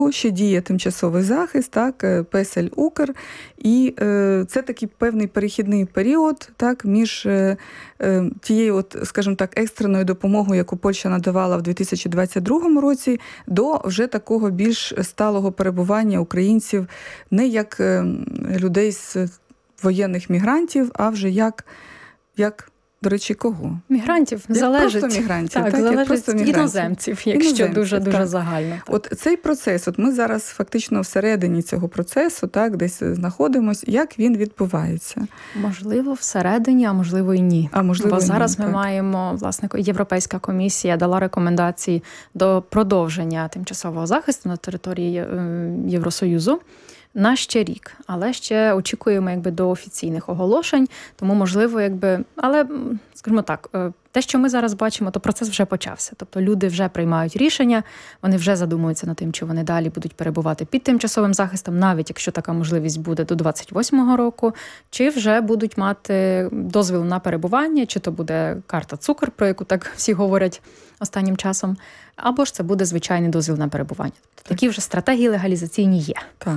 ще діє тимчасовий захист, так, Песель Укр, і це такий певний перехідний період, так, між тією, от, скажімо так, екстреною допомогою, яку Польща надавала в 2022 році, до вже такого більш сталого перебування українців не як людей з воєнних мігрантів, а вже як до речі, кого? Мігрантів. Залежить. Просто мігрантів. Так, залежить просто іноземців, якщо дуже загально. Так. От цей процес, от ми зараз фактично всередині цього процесу, так, десь знаходимось, як він відбувається? Можливо, всередині, а можливо і ні. Бо зараз ми маємо, власне, Європейська комісія дала рекомендації до продовження тимчасового захисту на території Євросоюзу на ще рік, але ще очікуємо до офіційних оголошень, тому можливо, але, скажімо так, те, що ми зараз бачимо, то процес вже почався. Тобто люди вже приймають рішення, вони вже задумуються над тим, чи вони далі будуть перебувати під тимчасовим захистом, навіть якщо така можливість буде до 28-го року, чи вже будуть мати дозвіл на перебування, чи то буде карта цукор, про яку так всі говорять останнім часом, або ж це буде звичайний дозвіл на перебування. Такі вже стратегії легалізаційні є. Так.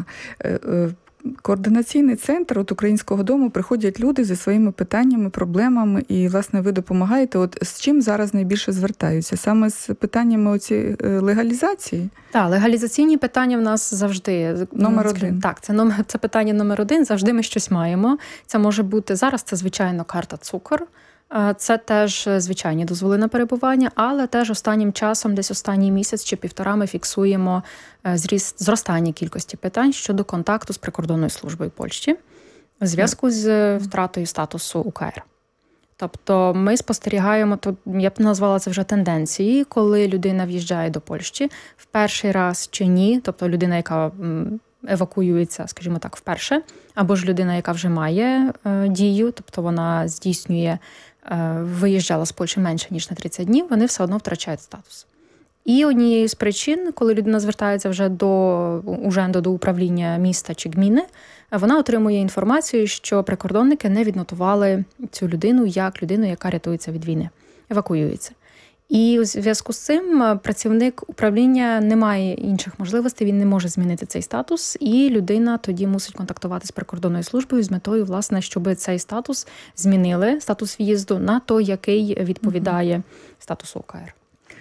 Координаційний центр от Українського дому приходять люди зі своїми питаннями, проблемами, і, власне, ви допомагаєте. От з чим зараз найбільше звертаються? Саме з питаннями легалізації? Так, легалізаційні питання в нас завжди. Номер один. Так, це питання номер один. Завжди ми щось маємо. Це може бути зараз, це, звичайно, карта цукор. Це теж звичайні дозволи на перебування, але теж останнім часом, десь останній місяць чи півтора, ми фіксуємо зростання кількості питань щодо контакту з прикордонною службою Польщі у зв'язку з втратою статусу УКР. Тобто ми спостерігаємо, я б назвала це вже тенденції, коли людина в'їжджає до Польщі в перший раз чи ні, тобто людина, яка евакуюється, скажімо так, вперше, або ж людина, яка вже має дію, тобто вона здійснює, виїжджала з Польщі менше, ніж на 30 днів, вони все одно втрачають статус. І однією з причин, коли людина звертається вже до управління міста чи гміни, вона отримує інформацію, що прикордонники не віднотували цю людину як людину, яка рятується від війни, евакуюється. І у зв'язку з цим працівник управління не має інших можливостей, він не може змінити цей статус, і людина тоді мусить контактувати з прикордонною службою з метою, власне, щоб цей статус змінили, статус в'їзду, на той, який відповідає статусу УКР.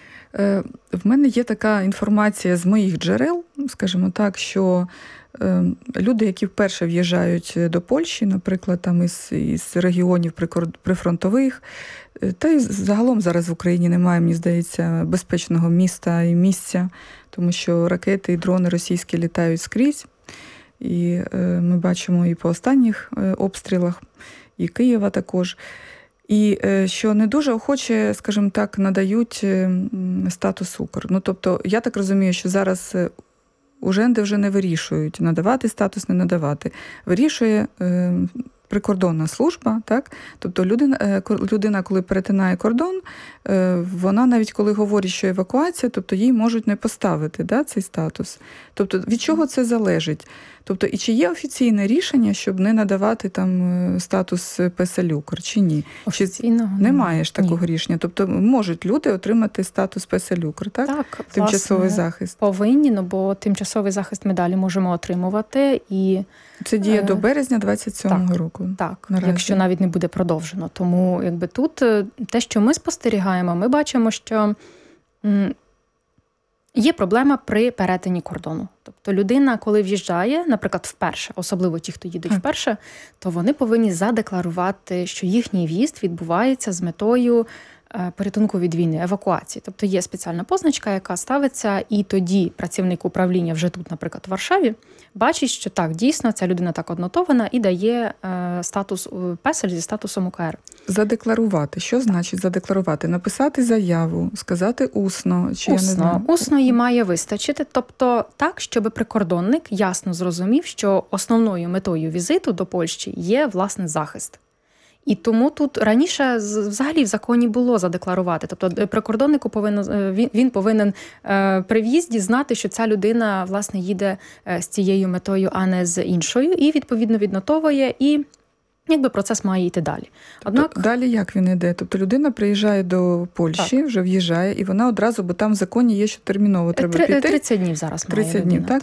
В мене є така інформація з моїх джерел, скажімо так, що люди, які вперше в'їжджають до Польщі, наприклад, там із регіонів прифронтових, та й загалом зараз в Україні немає, мені здається, безпечного міста і місця, тому що ракети і дрони російські літають скрізь. І ми бачимо і по останніх обстрілах, і Києва також. І що не дуже охоче, скажімо так, надають статус УКР. Ну, тобто, я так розумію, що зараз уженди вже не вирішують, надавати статус, не надавати. Вирішує прикордонна служба, так? Тобто людина, коли перетинає кордон, вона навіть коли говорить, що евакуація, тобто їй можуть не поставити, да, цей статус. Тобто від чого це залежить? Тобто і чи є офіційне рішення, щоб не надавати там статус Песель Укр, чи ні? Офіційного немає ж такого рішення. Тобто можуть люди отримати статус Песель Укр, так? Так, тимчасовий власне, захист. Повинні, бо тимчасовий захист ми далі можемо отримувати. І це діє до березня 27-го року. Так, якщо навіть не буде продовжено. Тому тут те, що ми спостерігаємо, ми бачимо, що є проблема при перетині кордону. Тобто людина, коли в'їжджає, наприклад, вперше, особливо ті, хто їдуть вперше, то вони повинні задекларувати, що їхній в'їзд відбувається з метою порятунку від війни, евакуації. Тобто є спеціальна позначка, яка ставиться, і тоді працівник управління вже тут, наприклад, в Варшаві, бачить, що так, дійсно, ця людина так однотована і дає статус Песель зі статусом УКР. Задекларувати. Що значить задекларувати? Написати заяву, сказати усно? Чи я не знаю? Усно їй має вистачити. Тобто так, щоб прикордонник ясно зрозумів, що основною метою візиту до Польщі є, власне, захист. І тому тут раніше взагалі в законі було задекларувати. Тобто прикордоннику він повинен при в'їзді знати, що ця людина, власне, їде з цією метою, а не з іншою. І, відповідно, віднотовує і якби процес має йти далі. Однак далі як він йде? Тобто людина приїжджає до Польщі, так, вже в'їжджає, і вона одразу, бо там в законі є, що терміново треба піти. 30 днів зараз має 30 днів, людина. так?